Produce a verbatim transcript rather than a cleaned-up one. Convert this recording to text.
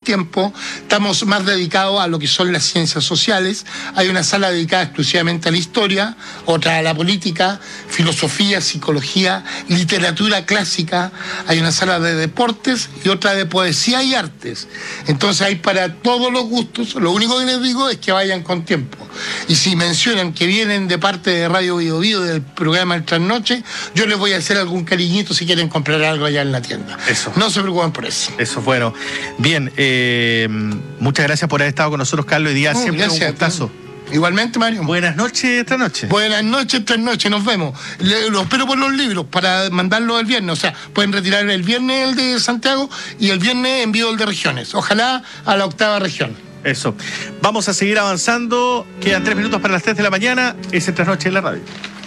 tiempo, estamos más dedicados a lo que son las ciencias sociales. Hay una sala dedicada exclusivamente a la historia, otra a la política, filosofía, psicología, literatura clásica. Hay una sala de deportes y otra de poesía y artes. Entonces hay para todos los gustos. Lo único que les digo es que vayan con tiempo. Y si mencionan que vienen de parte de Radio Bio Bio, del programa El Trasnoche, yo les voy a hacer algún cariñito si quieren comprar algo allá en la tienda. Eso. No se preocupen por eso. Eso, bueno. Bien, eh, muchas gracias por haber estado con nosotros, Carlos, hoy día. No, siempre un gustazo. Igualmente, Mario. Buenas noches, esta noche. Buenas noches, esta noche, nos vemos. Le, lo espero por los libros para mandarlos el viernes. O sea, pueden retirar el viernes el de Santiago y el viernes envío el de regiones. Ojalá a la octava región. Eso. Vamos a seguir avanzando. Quedan tres minutos para las tres de la mañana. Es el Trasnoche en la radio.